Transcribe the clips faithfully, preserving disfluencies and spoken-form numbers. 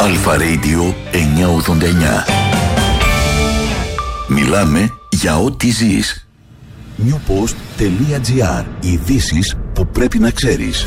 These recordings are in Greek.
Αλφα Radio εννιακόσια ογδόντα εννιά. Μιλάμε για ό,τι ζεις. newpost.gr. Ειδήσεις που πρέπει να ξέρεις.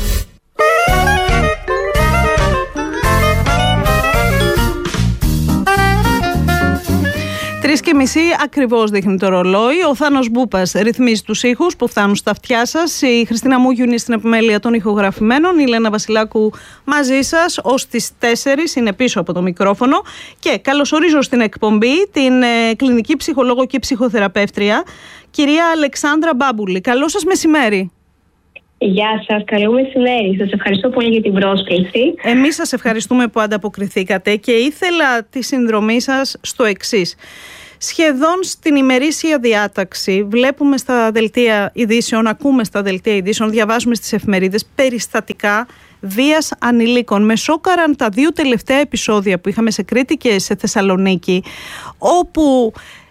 Τρεις και μισή ακριβώς δείχνει το ρολόι. Ο Θάνος Μπούπας ρυθμίζει τους ήχους που φτάνουν στα αυτιά σας. Η Χριστίνα Μούγιουνη στην επιμέλεια των ηχογραφημένων. Η Λένα Βασιλάκου μαζί σας ως τις τέσσερις, είναι πίσω από το μικρόφωνο. Και καλωσορίζω στην εκπομπή την ε, κλινική ψυχολόγο και ψυχοθεραπεύτρρια, κυρία Αλεξάνδρα Μπάμπουλη. Καλό σας μεσημέρι. Γεια σας, καλό μεσημέρι. Σας ευχαριστώ πολύ για την πρόσκληση. Εμείς σας ευχαριστούμε που ανταποκριθήκατε και ήθελα τη συνδρομή σας στο εξής. Σχεδόν στην ημερήσια διάταξη βλέπουμε στα δελτία ειδήσεων, ακούμε στα δελτία ειδήσεων, διαβάζουμε στις εφημερίδες περιστατικά βίας ανηλίκων. Με σόκαραν τα δύο τελευταία επεισόδια που είχαμε σε Κρήτη και σε Θεσσαλονίκη, όπου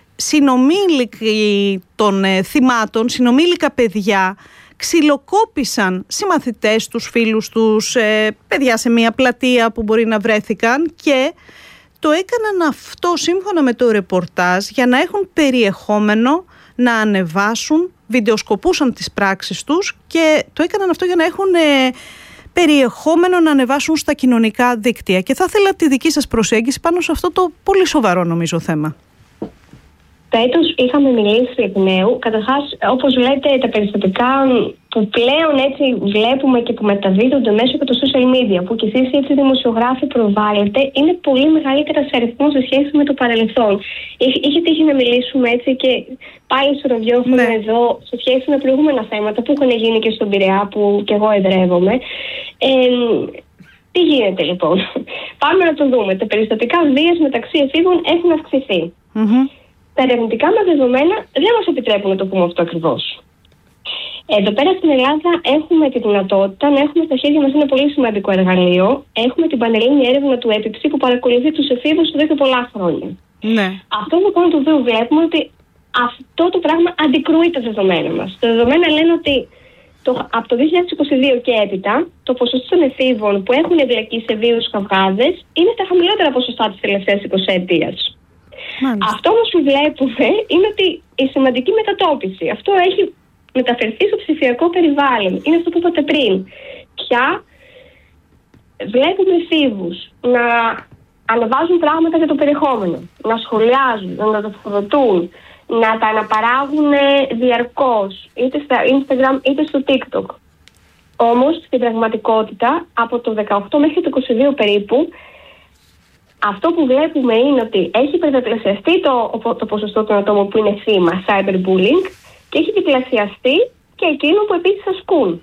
συνομήλικοι των ε, θυμάτων, συνομήλικα παιδιά, ξυλοκόπησαν συμμαθητές τους, φίλους τους, ε, παιδιά σε μια πλατεία που μπορεί να βρέθηκαν, και το έκαναν αυτό σύμφωνα με το ρεπορτάζ για να έχουν περιεχόμενο να ανεβάσουν, βιντεοσκοπούσαν τις πράξεις τους και το έκαναν αυτό για να έχουν ε, περιεχόμενο να ανεβάσουν στα κοινωνικά δίκτυα. Και θα ήθελα τη δική σας προσέγγιση πάνω σε αυτό το πολύ σοβαρό νομίζω θέμα. Φέτος είχαμε μιλήσει εκ νέου. Καταρχάς, όπως λέτε, τα περιστατικά που πλέον έτσι βλέπουμε και που μεταδίδονται μέσω από το social media, που κι εσείς έτσι δημοσιογράφοι προβάλλετε, είναι πολύ μεγαλύτερα σε αριθμό σε σχέση με το παρελθόν. Είχε τύχει να μιλήσουμε έτσι και πάλι στο ραδιόφωνο, ναι, εδώ, σε σχέση με προηγούμενα θέματα που έχουν γίνει και στον Πειραιά, που κι εγώ εδρεύομαι. Ε, τι γίνεται λοιπόν? Πάμε να το δούμε. Τα περιστατικά βίας μεταξύ εφήβων έχουν αυξηθεί. Mm-hmm. Τα ερευνητικά μας δεδομένα δεν μας επιτρέπουν να το πούμε αυτό ακριβώς. Εδώ πέρα στην Ελλάδα έχουμε τη δυνατότητα να έχουμε στα χέρια μας ένα πολύ σημαντικό εργαλείο. Έχουμε την πανελλήνια έρευνα του ΕΠΙΨΗ που παρακολουθεί τους εφήβους εδώ και πολλά χρόνια. Ναι. Αυτό λοιπόν το οποίο βλέπουμε ότι αυτό το πράγμα αντικρούει τα δεδομένα μας. Τα δεδομένα λένε ότι το, από το δύο χιλιάδες είκοσι δύο και έπειτα το ποσοστό των εφήβων που έχουν εμπλακεί σε βίους καυγάδες είναι στα χαμηλότερα ποσοστά της τελευταίας εικοσαετίας. Μάλιστα. Αυτό όμως που βλέπουμε είναι ότι η σημαντική μετατόπιση, αυτό έχει μεταφερθεί στο ψηφιακό περιβάλλον. Είναι αυτό που είπατε πριν. Πια βλέπουμε εφήβους να ανεβάζουν πράγματα για το περιεχόμενο, να σχολιάζουν, να τα τροφοδοτούν, να τα αναπαράγουν διαρκώς, είτε στα Instagram είτε στο TikTok. Όμως στην πραγματικότητα από το δεκαοκτώ μέχρι το είκοσι δύο περίπου, αυτό που βλέπουμε είναι ότι έχει υπερδιπλασιαστεί το, το ποσοστό των ατόμων που είναι θύμα cyberbullying και έχει διπλασιαστεί και εκείνο που επίσης ασκούν.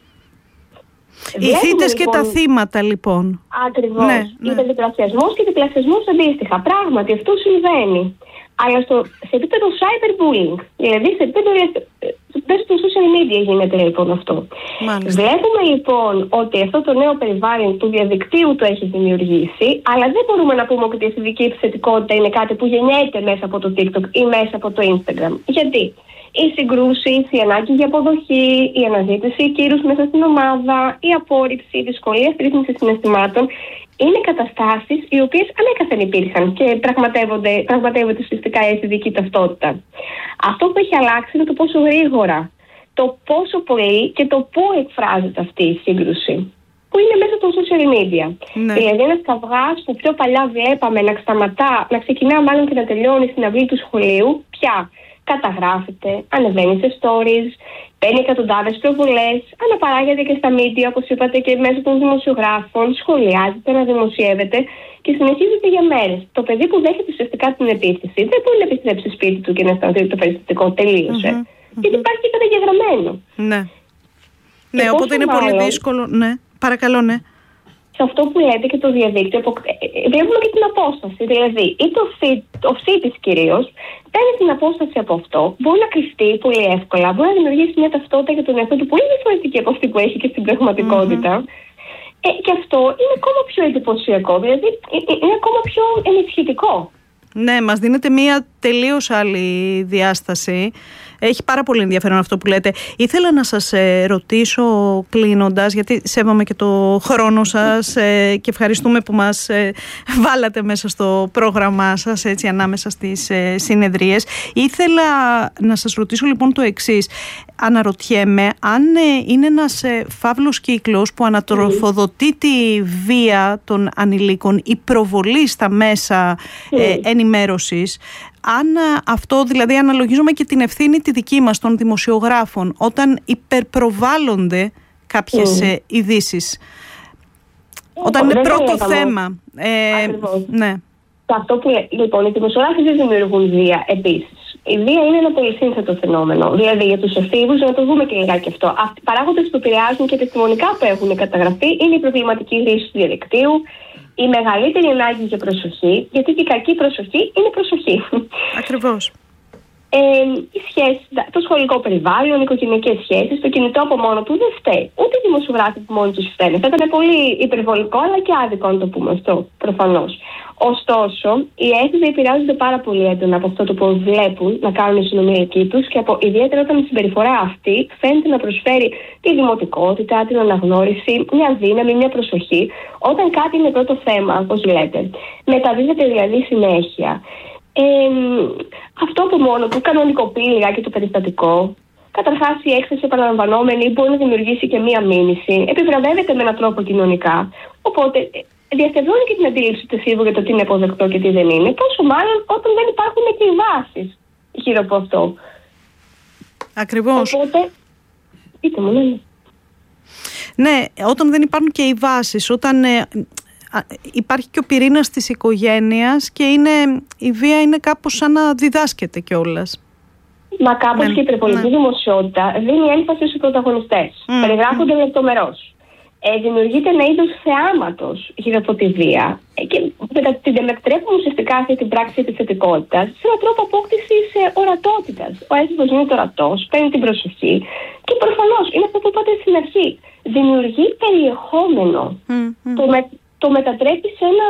Οι θύτες λοιπόν, και τα θύματα λοιπόν. Ακριβώς. Ναι, ναι. Υπερδιπλασιασμός και διπλασιασμός αντίστοιχα. Πράγματι αυτό συμβαίνει. Αλλά στο, σε επίπεδο cyberbullying, δηλαδή σε επίπεδο στο social media γίνεται λοιπόν αυτό. Μάλιστα. Βλέπουμε λοιπόν ότι αυτό το νέο περιβάλλον του διαδικτύου το έχει δημιουργήσει, αλλά δεν μπορούμε να πούμε ότι η εφηβική επιθετικότητα είναι κάτι που γεννιέται μέσα από το TikTok ή μέσα από το Instagram. Γιατί? Οι συγκρούσεις, η ανάγκη για αποδοχή, η αναζήτηση κύρους μέσα στην ομάδα, η απόρριψη, η δυσκολία στη ρύθμιση συναισθημάτων είναι καταστάσεις οι οποίες ανέκαθεν υπήρχαν και πραγματεύονται, πραγματεύονται ουσιαστικά η εφηβική ταυτότητα. Αυτό που έχει αλλάξει είναι το πόσο γρήγορα, το πόσο πολύ και το πού εκφράζεται αυτή η σύγκρουση, που είναι μέσα των social media. Ναι. Δηλαδή ένας καυγάς που πιο παλιά βλέπαμε να σταματά, να ξεκινά μάλλον και να τελειώνει στην αυλή του σχολείου, πια καταγράφεται, ανεβαίνει σε stories, παίρνει εκατοντάδες προβολές, αναπαράγεται και στα media, όπως είπατε, και μέσω των δημοσιογράφων, σχολιάζεται, αναδημοσιεύεται και συνεχίζεται για μέρες. Το παιδί που δέχεται ουσιαστικά την επίθεση δεν μπορεί να επιστρέψει σπίτι του και να αισθανθεί ότι το περιστατικό τελείωσε. Mm-hmm. Γιατί υπάρχει και καταγεγραμμένο. Ναι. Ναι, οπότε είναι μάλλον πολύ δύσκολο. Ναι, παρακαλώ, ναι. Σε αυτό που λέτε και το διαδίκτυο, βλέπουμε και την απόσταση. Δηλαδή, είτε ο θήτης κυρίως παίρνει την απόσταση από αυτό, μπορεί να κρυφτεί πολύ εύκολα, μπορεί να δημιουργήσει μια ταυτότητα για τον εαυτό του πολύ διαφορετική από αυτή που έχει και στην πραγματικότητα. Mm-hmm. Ε, και αυτό είναι ακόμα πιο εντυπωσιακό, δηλαδή είναι ακόμα πιο ενισχυτικό. Ναι, μας δίνεται μια τελείως άλλη διάσταση Έχει πάρα πολύ ενδιαφέρον αυτό που λέτε. Ήθελα να σας ε, ρωτήσω κλείνοντας, γιατί σέβομαι και το χρόνο σας ε, και ευχαριστούμε που μας ε, βάλατε μέσα στο πρόγραμμά σας, έτσι, ανάμεσα στις ε, συνεδρίες. Ήθελα να σας ρωτήσω λοιπόν το εξής. Αναρωτιέμαι αν ε, είναι ένας ε, φαύλος κύκλος που ανατροφοδοτεί τη βία των ανηλίκων, η προβολή στα μέσα ε, ενημέρωσης. Αν αυτό, δηλαδή, αναλογίζουμε και την ευθύνη τη δική μας των δημοσιογράφων όταν υπερπροβάλλονται κάποιες mm. ειδήσεις. Oh, όταν είναι πρώτο θέμα. Ε, ναι. Αυτό που, λοιπόν, οι δημοσιογράφοι δεν δημιουργούν βία επίσης. Η βία είναι ένα πολύ σύνθετο φαινόμενο. Δηλαδή, για τους εφήβους, να το δούμε και λιγάκι αυτό. Αυτοί οι παράγοντες που επηρεάζουν και επιστημονικά που έχουν καταγραφεί είναι η προβληματική χρήση του διαδικτύου, η μεγαλύτερη ανάγκη για προσοχή, γιατί και η κακή προσοχή είναι προσοχή. Ακριβώς. Ε, οι σχέσεις, το σχολικό περιβάλλον, οι οικογενειακές σχέσεις, το κινητό από μόνο του δεν φταίει. Ούτε οι δημοσιογράφοι που μόνοι τους φταίνε. Θα ήταν πολύ υπερβολικό, αλλά και άδικο να το πούμε αυτό, προφανώς. Ωστόσο, οι έφηβοι επηρεάζονται πάρα πολύ έντονα από αυτό το που βλέπουν να κάνουν οι συνομιλικοί τους και από, ιδιαίτερα όταν η συμπεριφορά αυτή φαίνεται να προσφέρει τη δημοτικότητα, την αναγνώριση, μια δύναμη, μια προσοχή. Όταν κάτι είναι πρώτο θέμα, όπως λέτε, μεταδίδεται δηλαδή συνέχεια. Ε, αυτό από μόνο του κανονικοποιεί λιγάκι το περιστατικό. Καταρχάς, η έκθεση επαναλαμβανόμενη μπορεί να δημιουργήσει και μία μήνυση. Επιβραβεύεται με έναν τρόπο κοινωνικά. Οπότε, διασταυρώνει και την αντίληψη του εφήβου για το τι είναι αποδεκτό και τι δεν είναι. Πόσο μάλλον όταν δεν υπάρχουν και οι βάσεις γύρω από αυτό. Ακριβώς. Οπότε, πείτε μου, ναι. Ναι, όταν δεν υπάρχουν και οι βάσεις, όταν ε, υπάρχει και ο πυρήνας της οικογένειας και είναι, η βία είναι κάπως σαν να διδάσκεται κιόλας. Μα κάπως ναι, και η υπερβολική ναι. δημοσιότητα δίνει έμφαση στους πρωταγωνιστές. Mm, Περιγράφονται mm. λεπτομερώς. Ε, δημιουργείται ένα είδος θεάματος γύρω από τη βία ε, και την μετατρέπουν ουσιαστικά αυτή την πράξη επιθετικότητας σε έναν τρόπο απόκτησης ε, ορατότητας. Ο έφηβος γίνεται ορατός, παίρνει την προσοχή και προφανώς είναι αυτό που είπατε στην αρχή. Δημιουργεί περιεχόμενο. Mm, mm. Το, με, το μετατρέπει σε ένα.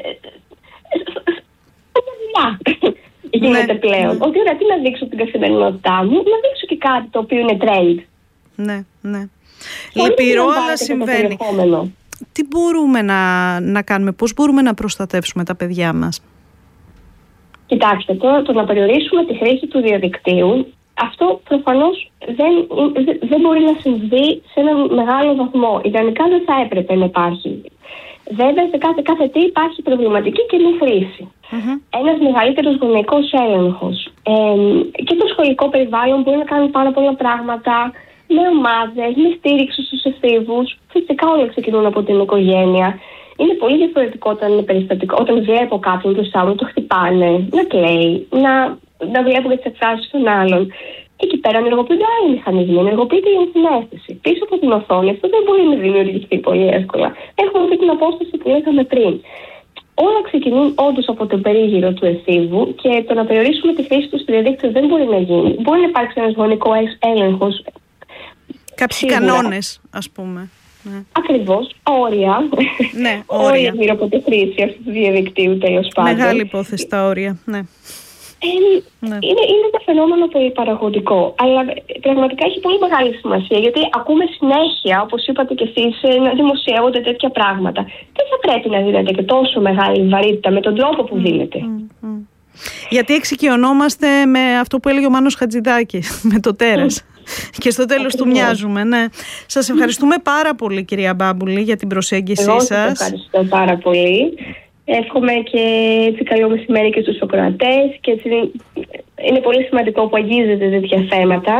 Ε, γίνεται ναι, πλέον. Ναι. Ότι ωραία, τι να δείξω την καθημερινότητά μου, να δείξω και κάτι το οποίο είναι trend. Ναι, ναι. Λυπηρό, αλλά συμβαίνει. Τι μπορούμε να, να κάνουμε, πώς μπορούμε να προστατεύσουμε τα παιδιά μας? Κοιτάξτε, το, το να περιορίσουμε τη χρήση του διαδικτύου, αυτό προφανώς δεν, δεν μπορεί να συμβεί σε έναν μεγάλο βαθμό. Ιδανικά δεν θα έπρεπε να υπάρχει. Βέβαια, σε κάθε, κάθε τι υπάρχει προβληματική και μη χρήση. Mm-hmm. Ένας μεγαλύτερος γονεϊκός έλεγχος. Ε, και το σχολικό περιβάλλον μπορεί να κάνει πάρα πολλά πράγματα, με ομάδες, με στήριξη στους εφήβους. Φυσικά όλα ξεκινούν από την οικογένεια. Είναι πολύ διαφορετικό όταν είναι περιστατικό. Όταν βλέπω κάποιον μπροστά μου, το χτυπάνε, να κλαίει, να, να βλέπω τις εκφράσεις των άλλων. Εκεί πέρα ενεργοποιούνται άλλοι μηχανισμοί, ενεργοποιείται η ενσυναίσθηση. Πίσω από την οθόνη αυτό δεν μπορεί να δημιουργηθεί πολύ εύκολα. Έχουμε αυτή την απόσταση που λέγαμε πριν. Όλα ξεκινούν όντως από τον περίγυρο του εφήβου και το να περιορίσουμε τη χρήση του στο διαδίκτυο δεν μπορεί να γίνει. Μπορεί να υπάρξει ένας γονικός έλεγχος. Κάποιοι κανόνες, ας πούμε. Ναι. Ακριβώς, όρια. Ναι, όρια. Όρια γύρω από τη χρήση αυτού του διαδικτύου, τέλος πάντων. Μεγάλη υπόθεση τα όρια, ναι. Ε, ναι. Είναι, είναι ένα φαινόμενο πολύ παραγωγικό, αλλά πραγματικά έχει πολύ μεγάλη σημασία, γιατί ακούμε συνέχεια, όπως είπατε και εσείς, να δημοσιεύονται τέτοια πράγματα. Δεν θα πρέπει να δίνεται και τόσο μεγάλη βαρύτητα με τον τρόπο που δίνεται. Mm, mm. Γιατί εξοικειωνόμαστε με αυτό που έλεγε ο Μάνος Χατζηδάκης, με το τέρας. Και στο τέλος του μοιάζουμε, ναι. Σας ευχαριστούμε πάρα πολύ, κυρία Μπάμπουλη, για την προσέγγιση Εγώ σας. Εγώ σας ευχαριστώ πάρα πολύ. Εύχομαι και έτσι καλό μεσημέρι και στους ακροατές και έτσι είναι πολύ σημαντικό που αγγίζετε τέτοια θέματα.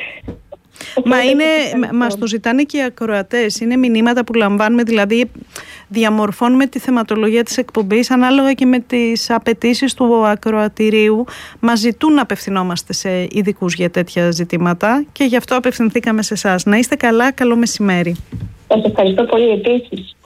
Μα είναι, μας το ζητάνε και οι ακροατές. Είναι μηνύματα που λαμβάνουμε, δηλαδή διαμορφώνουμε τη θεματολογία της εκπομπής ανάλογα και με τις απαιτήσεις του ακροατηρίου. Μας ζητούν να απευθυνόμαστε σε ειδικούς για τέτοια ζητήματα και γι' αυτό απευθυνθήκαμε σε εσάς. Να είστε καλά, καλό μεσημέρι. Σας ευχαριστώ πολύ επίσης.